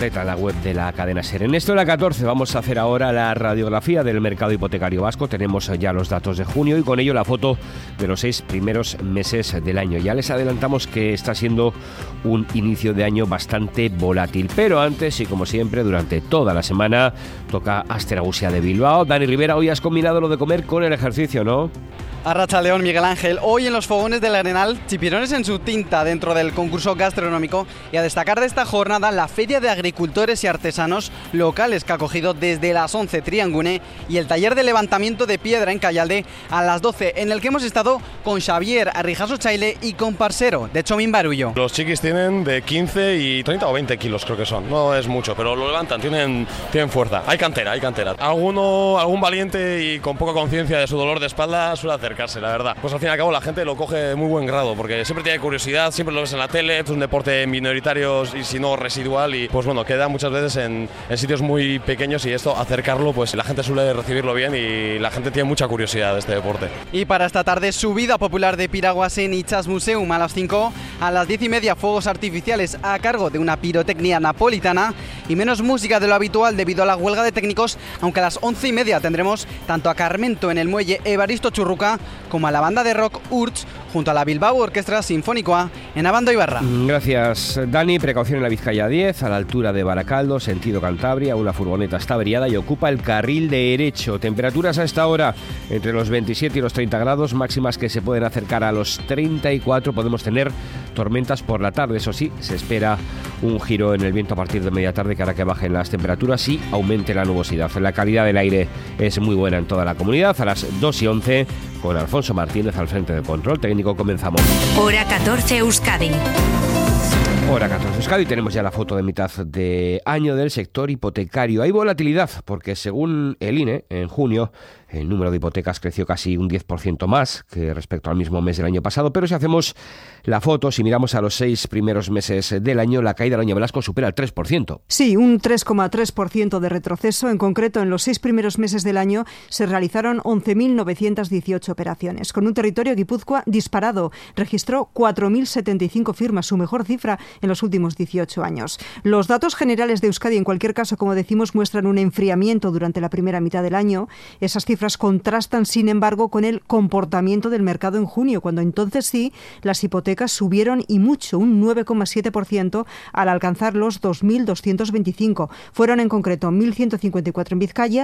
completa en la web de la cadena SER. En esto de la 14 vamos a hacer ahora la radiografía del mercado hipotecario vasco. Tenemos ya los datos de junio y con ello la foto de los 6 primeros meses del año. Ya les adelantamos que está siendo un inicio de año bastante volátil. Pero antes, y como siempre, durante toda la semana, toca Aster-Agusia de Bilbao. Dani Rivera, hoy has combinado lo de comer con el ejercicio, ¿no? Arratsaldeon, Miguel Ángel. Hoy en los fogones del Arenal, chipirones en su tinta dentro del concurso gastronómico, y a destacar de esta jornada la Feria de Agricultores y Artesanos Locales que ha acogido desde las 11 Triangune y el taller de levantamiento de piedra en Callalde a las 12, en el que hemos estado con Xavier Arrijaso Chaile y con Parcero de Chomín Barullo. Los chiquis tienen de 15 y 30 o 20 kilos, creo que son. No es mucho, pero lo levantan, tienen fuerza. Hay cantera. Algún valiente y con poca conciencia de su dolor de espalda suele hacer la verdad. Pues al fin y al cabo la gente lo coge de muy buen grado porque siempre tiene curiosidad, siempre lo ves en la tele, es un deporte minoritario y si no residual y pues bueno, queda muchas veces en sitios muy pequeños y esto, acercarlo, pues la gente suele recibirlo bien y la gente tiene mucha curiosidad de este deporte. Y para esta tarde, subida popular de piraguas en Itxas Museum a las 5, a las 10:30 fuegos artificiales a cargo de una pirotecnia napolitana y menos música de lo habitual debido a la huelga de técnicos, aunque a las 11:30 tendremos tanto a Carmento en el muelle Evaristo Churruca como a la banda de rock Urts junto a la Bilbao Orquestra Sinfónica en Abando Ibarra. Gracias, Dani. Precaución en la Vizcaya 10, a la altura de Baracaldo, sentido Cantabria. Una furgoneta está averiada y ocupa el carril derecho. Temperaturas a esta hora entre los 27 y los 30 grados, máximas que se pueden acercar a los 34. Podemos tener tormentas por la tarde. Eso sí, se espera un giro en el viento a partir de media tarde que hará que bajen las temperaturas y aumente la nubosidad. La calidad del aire es muy buena en toda la comunidad. A las 2:11, con Alfonso Martínez al frente del control técnico, comenzamos. Hora 14 Euskadi. Hora 14 Euskadi, tenemos ya la foto de mitad de año del sector hipotecario. Hay volatilidad porque según el INE, en junio, el número de hipotecas creció casi un 10% más que respecto al mismo mes del año pasado, pero si hacemos la foto, si miramos a los 6 primeros meses del año, la caída del año Velasco supera el 3%. Sí, un 3,3% de retroceso. En concreto, en los 6 primeros meses del año se realizaron 11.918 operaciones. Con un territorio, Guipúzcoa, disparado. Registró 4.075 firmas, su mejor cifra en los últimos 18 años. Los datos generales de Euskadi, en cualquier caso, como decimos, muestran un enfriamiento durante la primera mitad del año. Esas cifras contrastan, sin embargo, con el comportamiento del mercado en junio, cuando entonces sí, las hipotecas subieron y mucho, un 9,7% al alcanzar los 2.225. Fueron en concreto 1.154 en Vizcaya,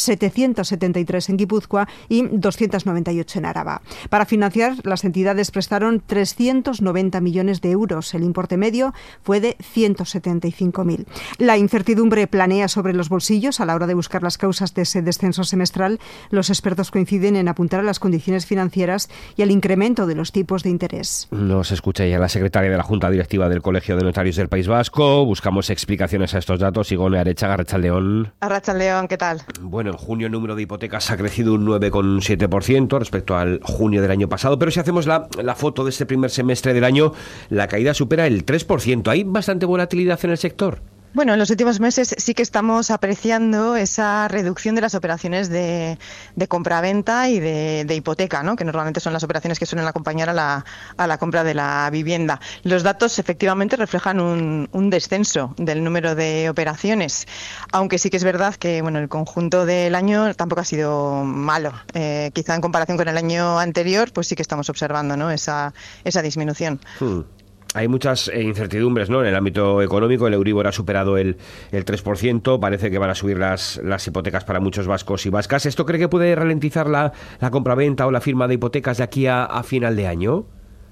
773 en Guipúzcoa y 298 en Araba. Para financiar, las entidades prestaron 390 millones de euros. El importe medio fue de 175.000. La incertidumbre planea sobre los bolsillos a la hora de buscar las causas de ese descenso semestral. Los expertos coinciden en apuntar a las condiciones financieras y al incremento de los tipos de interés. Nos escucha ya la secretaria de la Junta Directiva del Colegio de Notarios del País Vasco. Buscamos explicaciones a estos datos. Igone Arechaga, Arratsaldeon. Arratsaldeon, ¿qué tal? Bueno, en junio el número de hipotecas ha crecido un 9,7% respecto al junio del año pasado, pero si hacemos la foto de este primer semestre del año, la caída supera el 3%. ¿Hay bastante volatilidad en el sector? Bueno, en los últimos meses sí que estamos apreciando esa reducción de las operaciones de compraventa y de hipoteca, ¿no? Que normalmente son las operaciones que suelen acompañar a la compra de la vivienda. Los datos efectivamente reflejan un descenso del número de operaciones, aunque sí que es verdad que bueno, el conjunto del año tampoco ha sido malo. Quizá en comparación con el año anterior, pues sí que estamos observando, ¿no? esa disminución. Hay muchas incertidumbres, ¿no? En el ámbito económico, el Euribor ha superado el 3%, parece que van a subir las hipotecas para muchos vascos y vascas. ¿Esto cree que puede ralentizar la compraventa o la firma de hipotecas de aquí a final de año?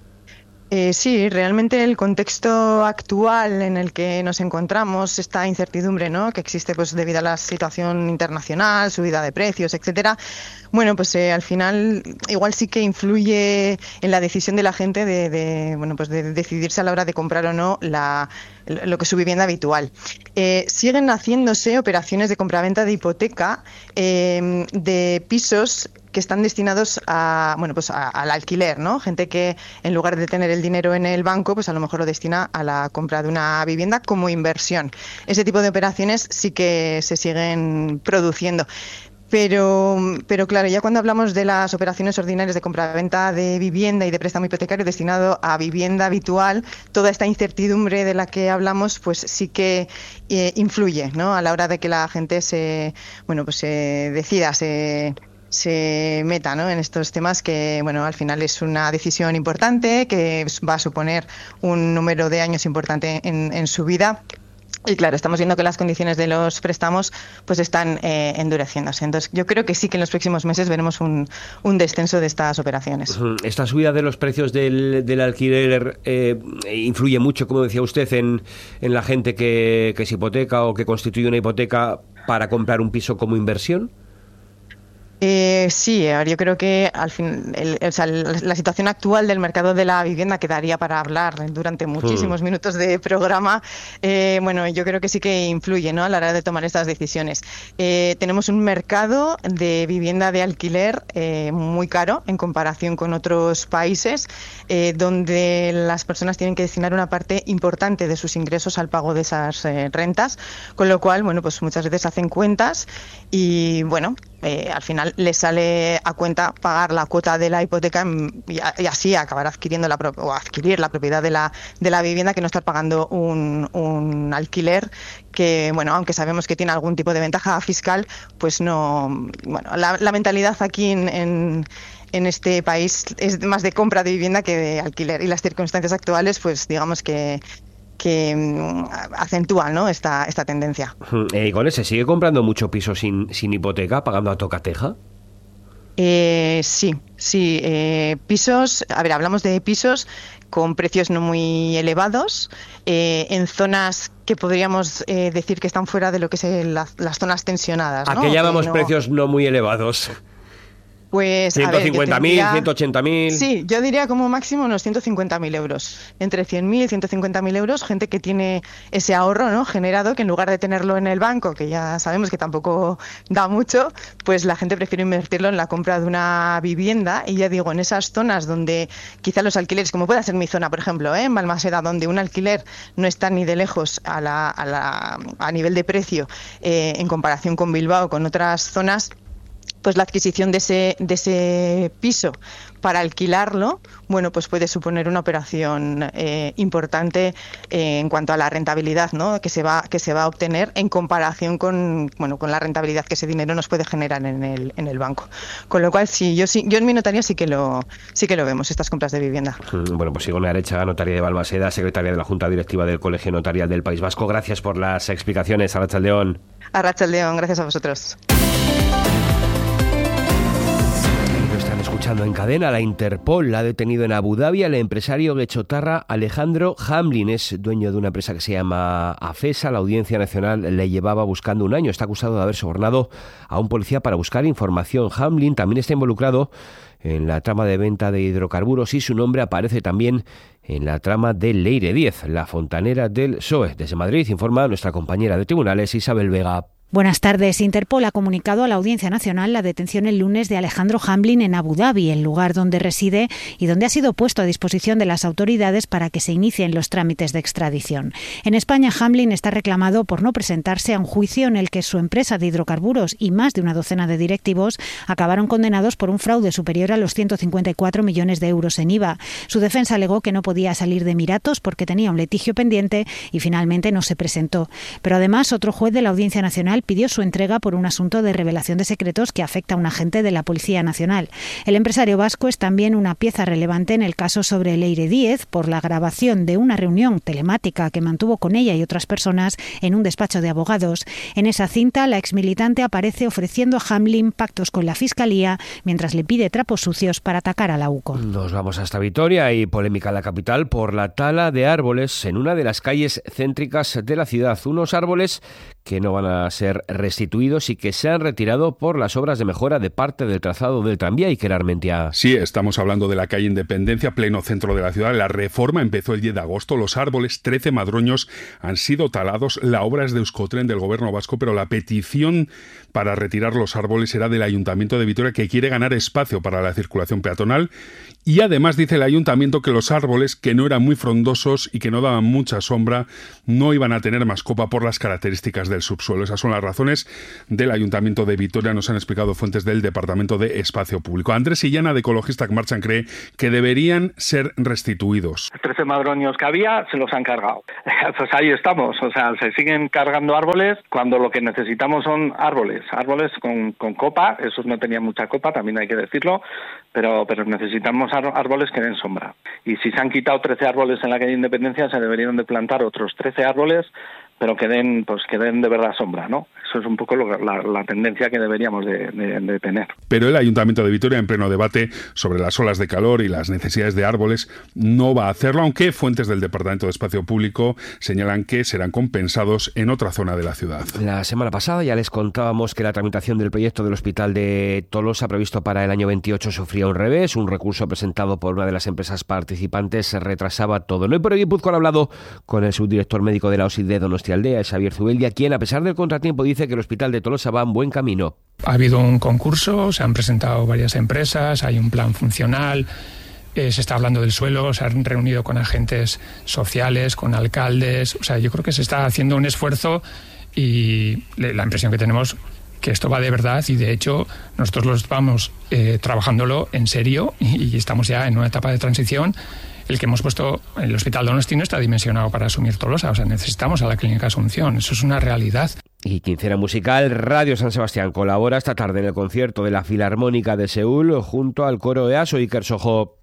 Sí, realmente el contexto actual en el que nos encontramos, esta incertidumbre, ¿no?, que existe pues debido a la situación internacional, subida de precios, etcétera, bueno, pues al final igual sí que influye en la decisión de la gente de decidirse a la hora de comprar o no lo que es su vivienda habitual. Siguen haciéndose operaciones de compraventa de hipoteca de pisos que están destinados al alquiler, ¿no? Gente que en lugar de tener el dinero en el banco, pues a lo mejor lo destina a la compra de una vivienda como inversión. Ese tipo de operaciones sí que se siguen produciendo. Pero claro, ya cuando hablamos de las operaciones ordinarias de compra-venta de vivienda y de préstamo hipotecario destinado a vivienda habitual, toda esta incertidumbre de la que hablamos, pues sí que influye, ¿no? A la hora de que la gente se decida, se meta, ¿no?, en estos temas que, bueno, al final es una decisión importante que va a suponer un número de años importante en su vida. Y claro, estamos viendo que las condiciones de los préstamos pues están endureciéndose. Entonces, yo creo que sí que en los próximos meses veremos un descenso de estas operaciones. Esta subida de los precios del alquiler influye mucho, como decía usted, en la gente que se hipoteca o que constituye una hipoteca para comprar un piso como inversión. Sí, yo creo que al fin, la situación actual del mercado de la vivienda quedaría para hablar durante muchísimos minutos de programa. Yo creo que sí que influye, ¿no?, a la hora de tomar estas decisiones. Tenemos un mercado de vivienda de alquiler muy caro en comparación con otros países, donde las personas tienen que destinar una parte importante de sus ingresos al pago de esas rentas, con lo cual, bueno, pues muchas veces hacen cuentas y, bueno, al final les sale a cuenta pagar la cuota de la hipoteca y así acabar adquiriendo adquirir la propiedad de la vivienda, que no estar pagando un alquiler que, bueno, aunque sabemos que tiene algún tipo de ventaja fiscal, pues no. Bueno, la mentalidad aquí en este país es más de compra de vivienda que de alquiler, y las circunstancias actuales, pues digamos que acentúan, ¿no?, esta tendencia. ¿Se sigue comprando mucho piso sin hipoteca, pagando a tocateja? Sí. Pisos, hablamos de pisos con precios no muy elevados, en zonas que podríamos decir que están fuera de lo que es las zonas tensionadas, ¿no? ¿A qué llamamos precios no muy elevados? Pues 150.000, 180.000. Sí, yo diría como máximo unos 150.000 euros. Entre 100.000 y 150.000 euros, gente que tiene ese ahorro, ¿no?, generado, que en lugar de tenerlo en el banco, que ya sabemos que tampoco da mucho, pues la gente prefiere invertirlo en la compra de una vivienda. Y ya digo, en esas zonas donde quizá los alquileres, como pueda ser mi zona, por ejemplo, en Balmaseda, donde un alquiler no está ni de lejos a nivel de precio en comparación con Bilbao, con otras zonas, pues la adquisición de ese piso para alquilarlo, bueno, pues puede suponer una operación importante en cuanto a la rentabilidad, ¿no?, que se va a obtener en comparación con la rentabilidad que ese dinero nos puede generar en el banco. Con lo cual, yo en mi notaría sí que lo vemos, estas compras de vivienda. Bueno, pues Igone Arechaga, notaria de Balmaseda, secretaria de la Junta Directiva del Colegio Notarial del País Vasco. Gracias por las explicaciones. Arratsaldeon. Arratsaldeon, gracias a vosotros. Escuchando en cadena, la Interpol ha detenido en Abu Dhabi al empresario guechotarra Alejandro Hamblin. Es dueño de una empresa que se llama Afesa. La Audiencia Nacional le llevaba buscando un año. Está acusado de haber sobornado a un policía para buscar información. Hamblin también está involucrado en la trama de venta de hidrocarburos y su nombre aparece también en la trama de Leire 10, la fontanera del PSOE. Desde Madrid informa nuestra compañera de tribunales, Isabel Vega. Buenas tardes. Interpol ha comunicado a la Audiencia Nacional la detención el lunes de Alejandro Hamblin en Abu Dhabi, el lugar donde reside y donde ha sido puesto a disposición de las autoridades para que se inicien los trámites de extradición. En España, Hamblin está reclamado por no presentarse a un juicio en el que su empresa de hidrocarburos y más de una docena de directivos acabaron condenados por un fraude superior a los 154 millones de euros en IVA. Su defensa alegó que no podía salir de Emiratos porque tenía un litigio pendiente y finalmente no se presentó. Pero además, otro juez de la Audiencia Nacional pidió su entrega por un asunto de revelación de secretos que afecta a un agente de la Policía Nacional. El empresario vasco es también una pieza relevante en el caso sobre Leire 10 por la grabación de una reunión telemática que mantuvo con ella y otras personas en un despacho de abogados. En esa cinta, la exmilitante aparece ofreciendo a Hamblin pactos con la Fiscalía mientras le pide trapos sucios para atacar a la UCO. Nos vamos hasta Vitoria y polémica en la capital por la tala de árboles en una de las calles céntricas de la ciudad. Unos árboles que no van a ser restituidos y que se han retirado por las obras de mejora de parte del trazado del tranvía. Iker Armentia. Sí, estamos hablando de la calle Independencia, pleno centro de la ciudad. La reforma empezó el 10 de agosto. Los árboles, 13 madroños, han sido talados. La obra es de Euskotren, del gobierno vasco, pero la petición para retirar los árboles era del Ayuntamiento de Vitoria, que quiere ganar espacio para la circulación peatonal. Y además dice el ayuntamiento que los árboles, que no eran muy frondosos y que no daban mucha sombra, no iban a tener más copa por las características del subsuelo. Esas son las razones del Ayuntamiento de Vitoria, nos han explicado fuentes del Departamento de Espacio Público. Andrés Illana, de Ecologistas que Marchan, cree que deberían ser restituidos. 13 madroños que había se los han cargado. Pues ahí estamos, o sea, se siguen cargando árboles cuando lo que necesitamos son árboles con copa. Esos no tenían mucha copa, también hay que decirlo, pero necesitamos árboles que den sombra. Y si se han quitado 13 árboles en la calle Independencia, se deberían de plantar otros 13 árboles, pero que den de verdad sombra, ¿no? Eso es un poco la tendencia que deberíamos de tener. Pero el Ayuntamiento de Vitoria, en pleno debate sobre las olas de calor y las necesidades de árboles, no va a hacerlo, aunque fuentes del Departamento de Espacio Público señalan que serán compensados en otra zona de la ciudad. La semana pasada ya les contábamos que la tramitación del proyecto del Hospital de Tolosa, previsto para el año 28, sufría un revés. Un recurso presentado por una de las empresas participantes se retrasaba todo. No, y por Guipúzcoa han hablado con el subdirector médico de la OSI de Donostialdea, Xavier Zubeldia, quien, a pesar del contratiempo, dice que el Hospital de Tolosa va en buen camino. Ha habido un concurso, se han presentado varias empresas, hay un plan funcional, se está hablando del suelo, se han reunido con agentes sociales, con alcaldes. O sea, yo creo que se está haciendo un esfuerzo y la impresión que tenemos que esto va de verdad, y de hecho nosotros lo estamos trabajándolo en serio y estamos ya en una etapa de transición. El que hemos puesto, el Hospital Donosti no está dimensionado para asumir Tolosa, o sea, necesitamos a la Clínica Asunción, eso es una realidad. Y quincena musical, Radio San Sebastián colabora esta tarde en el concierto de la Filarmónica de Seúl junto al coro EASO Iker Sojo.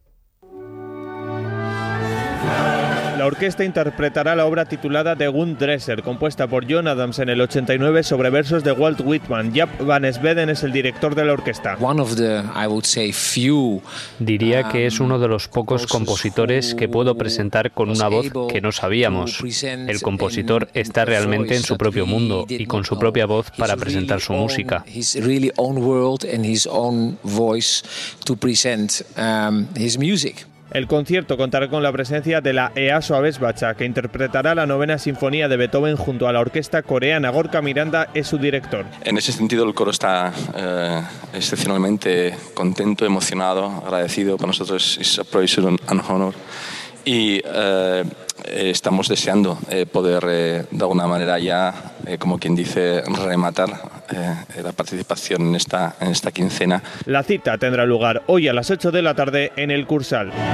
La orquesta interpretará la obra titulada The Gundresser, compuesta por John Adams en el 89 sobre versos de Walt Whitman. Jaap van Sweden es el director de la orquesta. Diría que es uno de los pocos compositores que puedo presentar con una voz que no sabíamos. El compositor está realmente en su propio mundo y con su propia voz para presentar su música. El concierto contará con la presencia de la EASO Abesbacha, que interpretará la 9ª Sinfonía de Beethoven junto a la orquesta coreana. Gorka Miranda es su director. En ese sentido, el coro está excepcionalmente contento, emocionado, agradecido. Para nosotros es a pleasure and honor. Y estamos deseando poder, de alguna manera ya, como quien dice, rematar la participación en esta quincena. La cita tendrá lugar hoy a las 8 de la tarde en el Cursal.